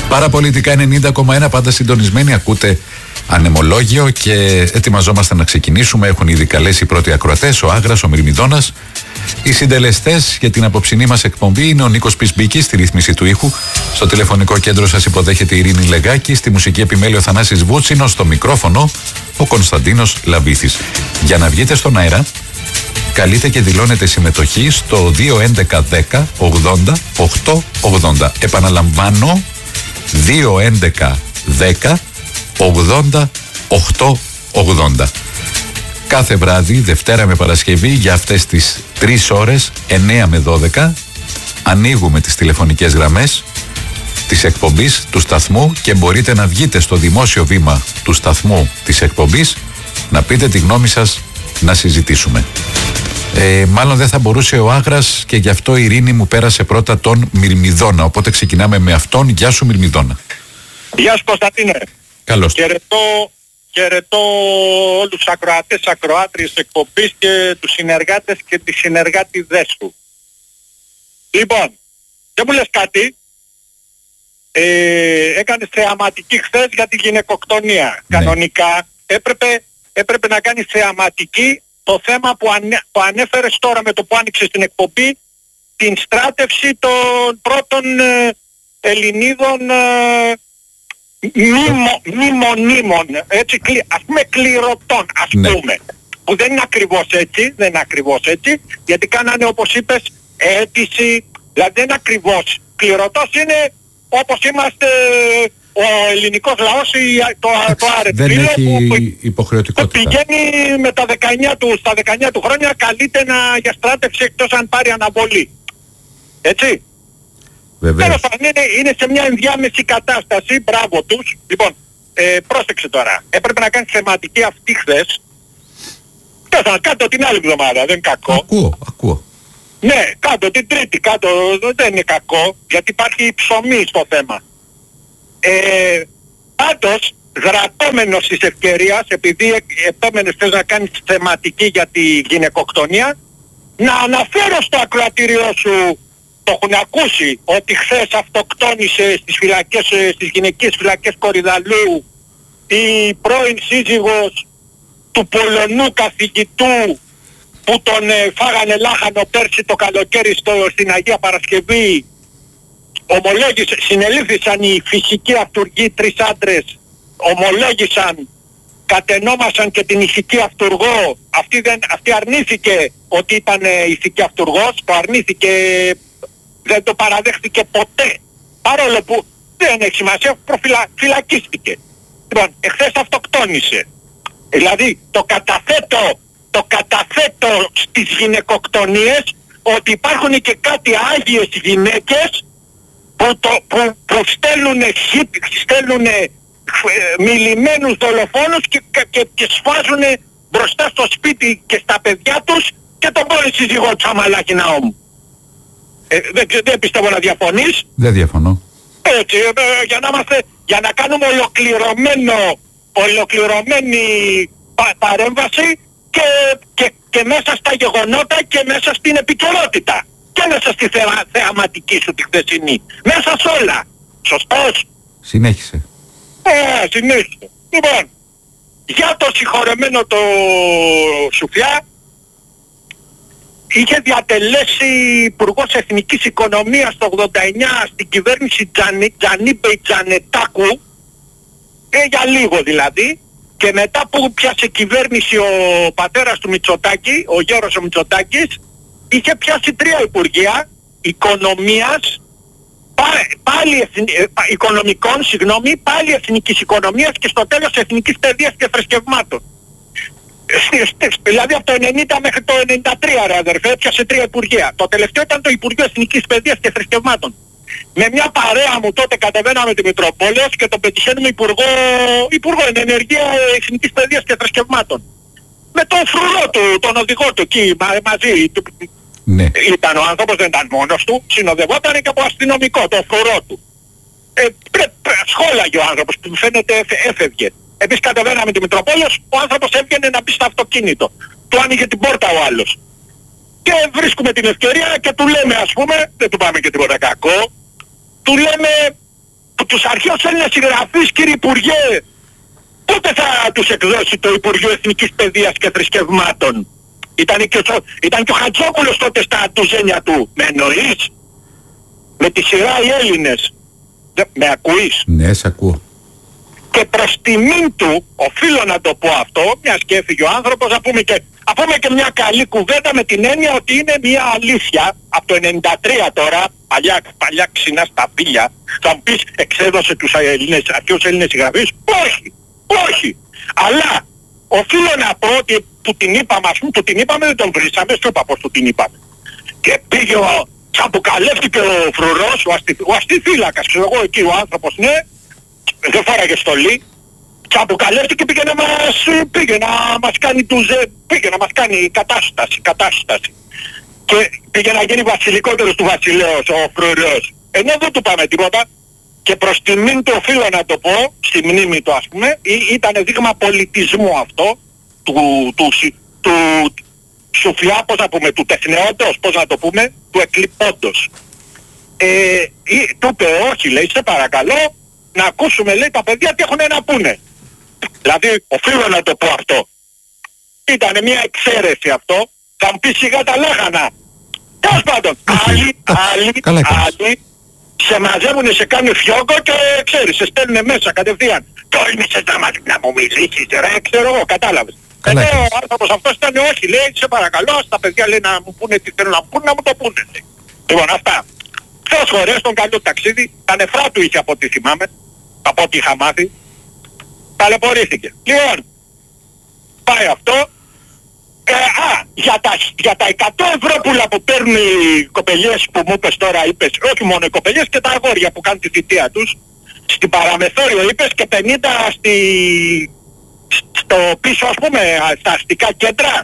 Παραπολιτικά 90,1, πάντα συντονισμένοι. Ακούτε Ανεμολόγιο και ετοιμαζόμαστε να ξεκινήσουμε. Έχουν ήδη καλέσει οι πρώτοι ακροατές, ο Άγρας, ο Μυρμηδόνας. Οι συντελεστές για την απόψινή μας εκπομπή είναι ο Νίκος Πισμπίκης στη ρύθμιση του ήχου. Στο τηλεφωνικό κέντρο σας υποδέχεται η Ειρήνη Λεγάκη. Στη μουσική επιμέλεια ο Θανάσης Βούτσινος. Στο μικρόφωνο ο Κωνσταντίνος Λαβίθης. Για να βγείτε στον αέρα, καλείτε και δηλώνετε συμμετοχή στο 211 10 80 880. Επαναλαμβάνω, 211 10 80 880. Κάθε βράδυ, Δευτέρα με Παρασκευή, για αυτές τις 3 ώρες, 9 με 12, ανοίγουμε τις τηλεφωνικές γραμμές της εκπομπής του σταθμού και μπορείτε να βγείτε στο δημόσιο βήμα του σταθμού της εκπομπής να πείτε τη γνώμη σας, να συζητήσουμε. Μάλλον δεν θα μπορούσε ο Άγρας και γι' αυτό η Ειρήνη μου πέρασε πρώτα τον Μυρμηδόνα. Οπότε ξεκινάμε με αυτόν. Γεια σου, Μυρμηδόνα. Γεια σου, Κωνσταντίνε. Καλώς. Χαιρετώ όλους τους ακροατές, ακροάτριες εκπομπής και τους συνεργάτες και τις συνεργάτηδές του. Λοιπόν, δεν μου λες κάτι. Έκανες θεαματική χθες για τη γυναικοκτονία. Ναι. Κανονικά έπρεπε να κάνεις θεαματική το θέμα που ανέφερες τώρα με το που άνοιξες την εκπομπή, την στράτευση των πρώτων Ελληνίδων μνημονίμων, έτσι, ας πούμε κληρωτών, ας πούμε, που δεν είναι ακριβώς έτσι, γιατί κάνανε, όπως είπες, αίτηση, δηλαδή δεν είναι ακριβώς. Κληρωτός είναι όπως είμαστε ο ελληνικός λαός, το δεν αρετρίλο έχει υποχρεωτικότητα. Που πηγαίνει με τα 19 του χρόνια, καλείται για στράτευση εκτός αν πάρει αναβολή. Έτσι. Βεβαίως. Είναι σε μια ενδιάμεση κατάσταση, μπράβο τους. Λοιπόν, πρόσεξε τώρα. Έπρεπε να κάνεις θεματική αυτή χθες. Θα κάτω την άλλη εβδομάδα, δεν είναι κακό. Ακούω. Ναι, κάτω την Τρίτη, κάτω δεν είναι κακό, γιατί υπάρχει ψωμί στο θέμα. Πάντως, δραπόμενος της ευκαιρίας, επειδή επέμενες θες να κάνεις θεματική για τη γυναικοκτονία, να αναφέρω στο ακροατήριό σου, το έχουν ακούσει, ότι χθες αυτοκτόνησε στις γυναικείες φυλακές Κορυδαλλού η πρώην σύζυγος του Πολωνού καθηγητού που τον φάγανε λάχανο πέρσι το καλοκαίρι στην Αγία Παρασκευή. Συνελήφθησαν οι φυσικοί αυτουργοί, 3 άντρες, ομολόγησαν, κατενόμασαν και την ηθική αυτουργό. Αυτή αρνήθηκε ότι ήταν ηθική αυτουργός, το αρνήθηκε, δεν το παραδέχτηκε ποτέ, παρόλο που δεν έχει σημασία, φυλακίστηκε. Λοιπόν, εχθές αυτοκτόνησε. Δηλαδή το καταθέτω στις γυναικοκτονίες ότι υπάρχουν και κάτι άγιες γυναίκες που στέλνουν μιλημένους δολοφόνους και σφάζουν μπροστά στο σπίτι και στα παιδιά τους και τον πρώην σύζυγό του Αμαλάκη Ναόμου. Δεν πιστεύω να διαφωνείς. Δεν διαφωνώ. Έτσι, για να κάνουμε ολοκληρωμένη παρέμβαση και μέσα στα γεγονότα και μέσα στην επικαιρότητα. Και μέσα στη θεαματική σου τη χθεσινή. Μέσα σε όλα. Σωστός. Συνέχισε. Συνέχισε. Λοιπόν, για το συγχωρεμένο το Σουφιά, είχε διατελέσει υπουργός Εθνικής Οικονομίας το 89 στην κυβέρνηση Τζανίπε Τζανετάκου, για λίγο δηλαδή, και μετά που πιάσε κυβέρνηση ο πατέρας του Μητσοτάκη, ο Γιώργος ο Μητσοτάκης, είχε πιάσει 3 υπουργεία οικονομίας, πάλι εθνικής οικονομίας και στο τέλος εθνικής παιδείας και θρησκευμάτων. Δηλαδή από το 90 μέχρι το 93, ρε αδερφέ, έπιασε 3 υπουργεία. Το τελευταίο ήταν το Υπουργείο Εθνικής Παιδείας και Θρησκευμάτων. Με μια παρέα μου τότε κατεβαίναμε τη Μητροπόλεως και τον πετυχαίνουμε υπουργό ενεργεία Εθνικής Παιδείας και Θρησκευμάτων. Με τον φρουρό του, τον οδηγό του εκεί μαζί. Ναι. Ήταν ο άνθρωπος, δεν ήταν μόνος του, συνοδευόταν και από αστυνομικό, τον φρουρό του. Σχόλαγε ο άνθρωπος που φαίνεται έφευγε. Εμείς κατεβαίναμε τη Μητροπόλεως, ο άνθρωπος έβγαινε να μπει στο αυτοκίνητο. Του άνοιγε την πόρτα ο άλλος. Και βρίσκουμε την ευκαιρία και του λέμε, ας πούμε, δεν του πάμε και τίποτα κακό, του λέμε που τους αρχαίους Έλληνες συγγραφείς, κύριε Υπουργέ, πότε θα τους εκδώσει το Υπουργείο Εθνικής Παιδείας και Θρησκευμάτων? Ήταν και ο Χατζόπουλος τότε στα τουζένια του. Με εννοείς? Με τη σειρά οι Έλληνες. Με ακούεις? Ναι, σε ακούω. Και προς τιμήν του, οφείλω να το πω αυτό, μιας και έφυγε ο άνθρωπος, να πούμε και μια καλή κουβέντα, με την έννοια ότι είναι μια αλήθεια από το 93 τώρα, παλιά ξινά στα πύλια. Θα μου πεις, εξέδωσε τους αρχαίους Έλληνες συγγραφείς? Όχι. Αλλά οφείλω να πω ότι που την είπαμε, ας πούμε, που την είπαμε, δεν τον βρήσαμε, σου είπα πως του την είπαμε. Και πήγε αποκαλέστηκε ο φρουρός, ο αστιφύλακας, ξέρω εγώ, εκεί ο άνθρωπος, ναι, δεν φόραγε στολή, και αποκαλέστηκε και πήγε να μας κάνει κατάσταση. Και πήγε να γίνει βασιλικότερος του βασιλέως ο φρουρός. Ενώ δεν του πάμε τίποτα. Και προς τιμήν του οφείλω να το πω, στη μνήμη του, ας πούμε, ήταν δείγμα πολιτισμού αυτό, του σουφιά, πώς να πούμε, του τεχνεώτος, πώς να το πούμε, του εκλειπώντος. Του είπε, όχι, λέει, σε παρακαλώ, να ακούσουμε, λέει, τα παιδιά τι έχουν να πούνε. Δηλαδή, οφείλω να το πω αυτό. Ήτανε μια εξαίρεση αυτό, θα μου πει σιγά τα λάχανα. Τέλος πάντων, άλλοι σε μαζεύουνε, σε κάνουν φιόγκο και ξέρεις, σε στέλνουνε μέσα κατευθείαν. Τόλμησες να μου μιλήσεις, ρε, ξέρω εγώ, κατάλαβες. Ενώ ο άνθρωπος αυτός ήταν, όχι, λέει, σε παρακαλώ, στα παιδιά, λέει, να μου πούνε τι θέλουν να μου πούνε, να μου το πούνε. Λοιπόν, αυτά. Θεός χωρές, τον καλό ταξίδι, τα νεφρά του είχε από ό,τι θυμάμαι, από ό,τι είχα μάθει. Ταλαιπωρήθηκε. Λοιπόν, πάει αυτό. Για τα 100 ευρώ που παίρνουν οι κοπελιές που μου είπες τώρα, είπες, όχι μόνο οι κοπελιές και τα αγόρια που κάνουν τη θητεία τους, στην παραμεθόριο είπες, και 50 στο πίσω, ας πούμε, στα αστικά κέντρα.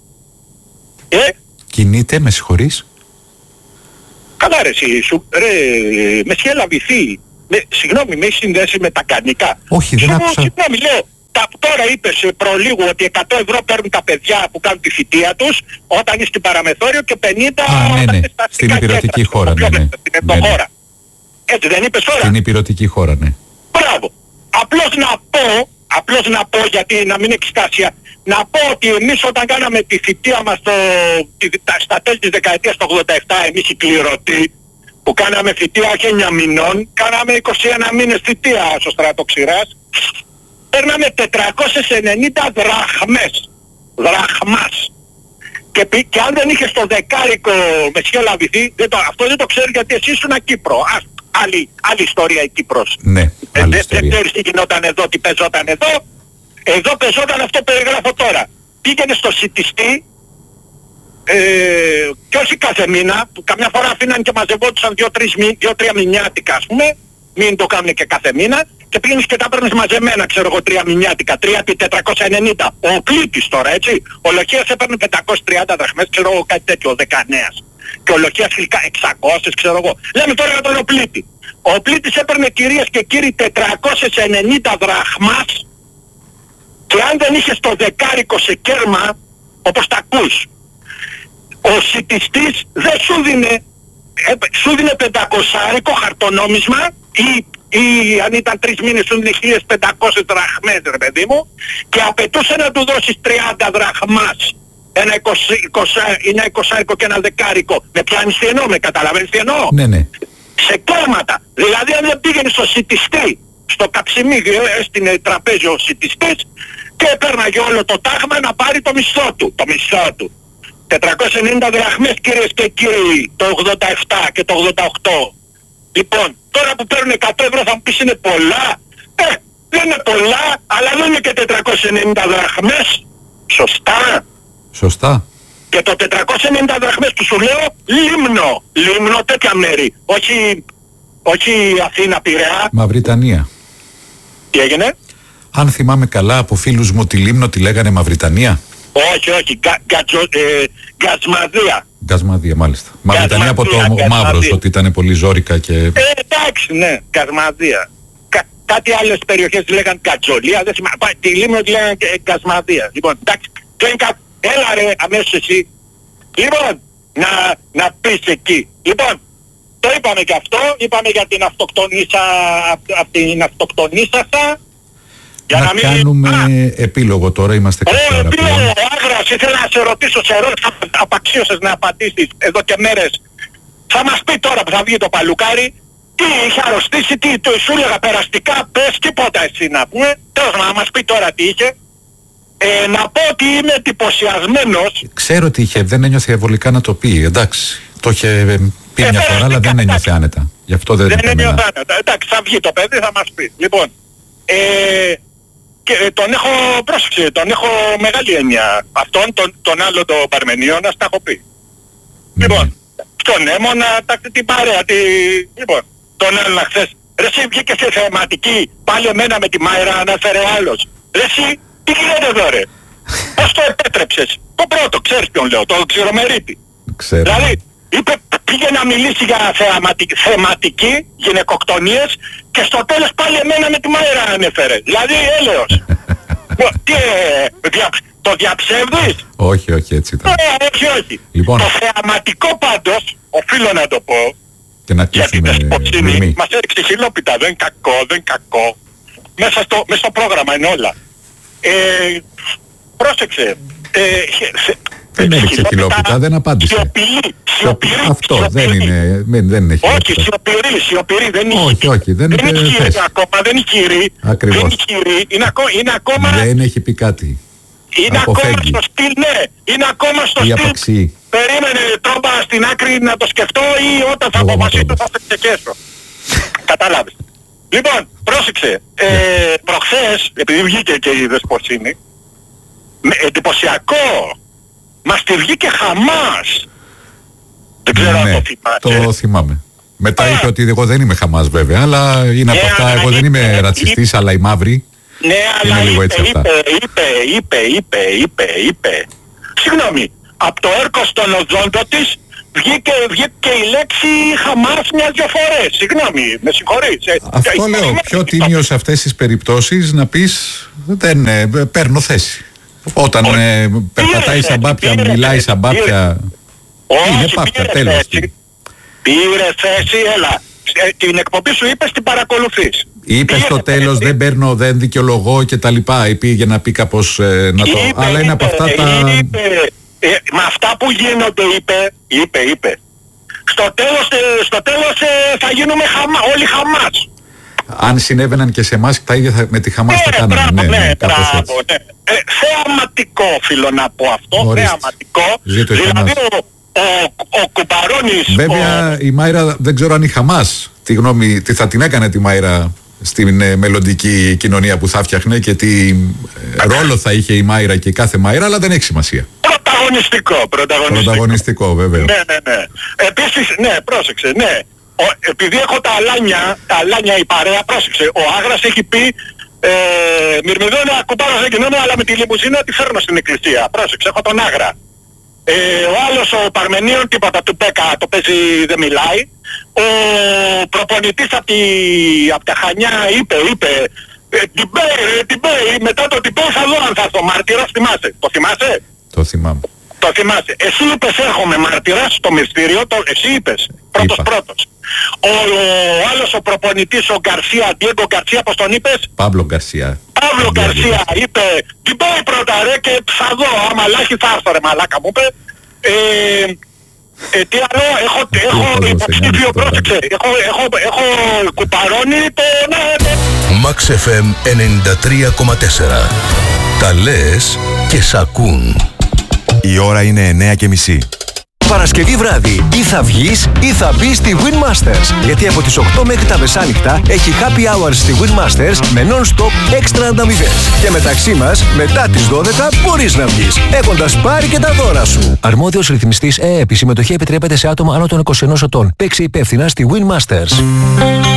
Κινείται, με συγχωρείς? Καλά ρε με σχέλα βυθή. Συγγνώμη, με έχει συνδέσει με τα κανικά. Όχι, δεν άκουσα. Συγγνώμη, λέω. Τώρα είπες προλίγου ότι 100 ευρώ παίρνουν τα παιδιά που κάνουν τη θητεία τους όταν είναι στην παραμεθόριο και 50 ναι. Στην υπηρετική χώρα, ναι. Στην χώρα. Έτσι δεν είπες τώρα? Στην υπηρετική χώρα, ναι. Μπράβο. Απλώς να πω, γιατί να μην εξτάσια, να πω ότι εμείς όταν κάναμε τη θητεία μας στα τέλη της δεκαετίας του 87, εμείς οι κληρωτοί, που κάναμε θητεία όχι 9 μηνών, κάναμε 21 μήνες θητεία στο στρατό Ξηράς, παίρναμε 490 δραχμάς. Και αν δεν είχες το δεκάρικο με σχέλα βυθή, αυτό δεν το ξέρει γιατί εσύ ήσουν Κύπρο. Άλλη ιστορία η Κύπρος. Ναι, άλλη ιστορία. Δεν ξέρεις τι γινόταν εδώ, τι παίζονταν εδώ. Εδώ παίζονταν αυτό που περιγράφω τώρα. Πήγαινε στο σιτιστή, και όχι κάθε μήνα, που καμιά φορά αφήναν και μαζευόντουσαν 2-3 μηνιάτικα, ας πούμε, μην το κάνουν και κάθε μήνα, και πήγαινες και τα παίρνεις μαζεμένα, ξέρω εγώ, 3 μηνιάτικα, 3x490. Ο Πλήτης τώρα, έτσι. Ο Λοχίας έπαιρνε 530 δραχμές, ξέρω εγώ, κάτι τέτοιο, ο Δεκανέας. Και ο Λοχίας φιλικά 600, ξέρω εγώ. Λέμε τώρα για τον Οπλίτη. Ο Πλήτης έπαιρνε, κυρίες και κύριοι, 490 δραχμάς, και αν δεν είχες το δεκάρικο σε κέρμα, όπως τα ακούς, ο σιτιστής δεν σου δίνε 500 χαρτονόμισμα, ή αν ήταν 3 μήνες σου δίνε 1500 δραχμές, ρε παιδί μου, και απαιτούσε να του δώσεις 30 δραχμάς, ένα 20 και ένα δεκάρικο. Με πιάνεις τι εννοώ, με καταλαβαίνεις τι εννοώ? Ναι. Σε κέρματα. Δηλαδή αν δεν πήγαινε στο σιτιστή, στο καψιμί, στην τραπέζι ο σιτιστής, και έπαιρναγε όλο το τάγμα να πάρει το μισθό του. 490 δραχμές, κυρίες και κύριοι, το 87 και το 88. Λοιπόν, τώρα που παίρνουν 100 ευρώ θα μου πεις είναι πολλά. Δεν είναι πολλά, αλλά δεν είναι και 490 δραχμές. Σωστά. Και το 490 δραχμές που σου λέω, Λίμνο, τέτοια μέρη. Όχι Αθήνα, Πειραιά. Μαυριτανία. Τι έγινε? Αν θυμάμαι καλά, από φίλους μου τη Λίμνο τη λέγανε Μαυριτανία. Όχι, Γκασμαδία. Γκασμαδία, μάλιστα. Μαυριτανία από το Μαύρος, ότι ήταν πολύ ζόρικα και... Εντάξει, ναι, Γκασμαδία. Κάτι άλλες περιοχές λέγαν Κατζολία, δεν θυμάμαι. Τη Λίμνο τη λέγαν Γκασμαδία. Λοιπόν, εντάξει, έλα ρε αμέσως εσύ. Λοιπόν, να πεις εκεί. Λοιπόν, Το είπαμε και αυτό, είπαμε για την αυτοκτονήσασα. Για να κάνουμε επίλογο τώρα, είμαστε κάποια ώρα πλέον. Άγρας, ήθελα να σε ρωτήσω, σε ερώτηση απαξίωσες να απαντήσεις εδώ και μέρες. Θα μας πει τώρα που θα βγει το παλουκάρι, τι είχε αρρωστήσει, τι σου έλεγα περαστικά, πες τίποτα εσύ να πούμε. Τέλος να μας πει τώρα τι είχε. Να πω ότι είμαι εντυπωσιασμένος. Ξέρω τι είχε, δεν ένιωθε βολικά να το πει, εντάξει. Το είχε πει μια φορά, αλλά δεν ένιωθε άνετα. Γι' αυτό δεν ένιωθε άνετα. Εντάξει, θα βγει το παιδί, θα μας πει. Λοιπόν, και τον έχω μεγάλη έννοια. Αυτόν, τον άλλο τον Παρμενίο, να στα έχω πει. Λοιπόν, τον Έμονα, την παρέα, λοιπόν, τον άλλο χθες. Ρε εσύ βγήκε σε θεματική, πάλι εμένα με τη Μάιρα αναφέρε ο άλλος. Ρε εσύ, τι γίνεται εδώ ρε. Πώς το επέτρεψες. Το πρώτο, ξέρεις ποιον λέω, το Ξηρομερίτη. Δηλαδή, πήγε να μιλήσει για θεματική, γυναικοκτονίες και στο τέλος πάλι εμένα με τη Μάιρα ανέφερε. Δηλαδή, έλεος. Τι, το διαψεύδεις? Όχι, έτσι ήταν. Όχι. Λοιπόν, το θεαματικό πάντως, οφείλω να το πω, και να κλείσουμε, γιατί η δεσποτζίνη μας έριξε χιλόπιτα, δεν κακό. Μέσα στο πρόγραμμα είναι όλα. Πρόσεξε. Δεν έριξε χιλόπιτα, δεν απάντησε. Σιωπηρή. Αυτό δεν είναι, δεν έχει. Όχι, σιωπηρή, δεν είναι. Όχι, δεν είναι θέση. Δεν είναι κύρι. Ακριβώς. Είναι ακόμα. Δεν έχει πει κάτι. Είναι ακόμα στο στυλ, ναι. Είναι ακόμα στο στυλ. Περίμενε τρόμπα στην άκρη να το σκεφτώ ή όταν θα αποφασίσω θα σε ξεκέσω. Κατάλαβες. Λοιπόν, πρόσεξε. Προχθές, επειδή βγήκε και η Δεσποσίνη, εντυπωσιακό, μας τη βγήκε Χαμάς. Δεν ξέρω αν το θυμάσαι. Το θυμάμαι. Μετά είπε ότι εγώ δεν είμαι Χαμάς βέβαια, αλλά είναι από αυτά, εγώ δεν είμαι ρατσιστής, αλλά οι μαύροι. Ναι, αλλά είπε. Συγγνώμη, από το έρκος των οδόντων της βγήκε η λέξη Χαμάς μια-δυο φορές. Συγγνώμη, με συγχωρείς. Αυτό λέω, πιο τίμιο σε αυτές τις περιπτώσεις να πεις δεν παίρνω θέση. Όταν περπατάει σαν μπάπια, μιλάει σαν μπάπια, είναι πάπια, τέλος. Πήρε θέση, έλα. Την εκπομπή σου είπες την παρακολουθείς. Είπε στο τέλος δεν παίρνω, δεν δικαιολογώ και τα λοιπά. Πήγε να πει κάπως να το... Αλλά είναι από αυτά τα... Με αυτά που γίνονται είπε. Στο τέλος θα γίνουμε όλοι Χαμάς. Αν συνέβαιναν και σε εμάς τα ίδια με τη Χαμάς θα κάναμε. Ναι, θεαματικό οφείλω να πω αυτό. Θεαματικό. Δηλαδή ο Κουμπαρώνης... Βέβαια η Μάιρα δεν ξέρω αν η Χαμάς τι θα την έκανε τη Μάιρα στην μελλοντική κοινωνία που θα φτιάχνε και τι ρόλο θα είχε η Μάιρα και κάθε Μάιρα, αλλά δεν έχει σημασία. Πρωταγωνιστικό βέβαια. Ναι. Επίσης, ναι, πρόσεξε, ναι. Επειδή έχω τα αλάνια η παρέα, πρόσεξε. Ο Άγρας έχει πει Μυρμηδόνα κουμπάρω σε κοινωνία, αλλά με τη λιμουζίνα τη φέρνω στην εκκλησία. Πρόσεξε, έχω τον Άγρα. Ο άλλος ο Παρμενίων τίποτα του Πέκα το παίζει δεν μιλάει. Ο προπονητής από τα Χανιά είπε Τιμπέι, μετά το Τιμπέι θα δω αν θα έρθω μάρτυρας, θυμάσαι. Το θυμάσαι? Το θυμάμαι. Το θυμάσαι. Εσύ είπες έρχομαι μάρτυρας στο μυστήριο, εσύ είπες πρώτος. Ο άλλος ο προπονητής ο Γκαρσία, Ντιέγκο Γκαρσία, πώς τον είπες? Παύλο Γκαρσία είπε Τιμπέι πρώτα ρε και θα δω, άμα λάχει θα έρθω ρε μαλάκα μου είπε. Τι άλλο, έχω υποψήφιο, πρόσεξε, έχω κουπαρώνει το... Max FM 93,4. Τα λες και σ' ακούν. Η ώρα είναι 9:30. Παρασκευή βράδυ ή θα βγεις ή θα μπεις στη Win Masters. Γιατί από τις 8 μέχρι τα μεσάνυχτα έχει happy hours στη Win Masters με non-stop έξτρα ανταμοιβές. Και μεταξύ μας, μετά τις 12 μπορείς να βγεις, έχοντας πάρει και τα δώρα σου. Αρμόδιος ρυθμιστής ΕΕΠ. Η συμμετοχή επιτρέπεται σε άτομα άνω των 21 ετών. Παίξε υπεύθυνα στη Win Masters.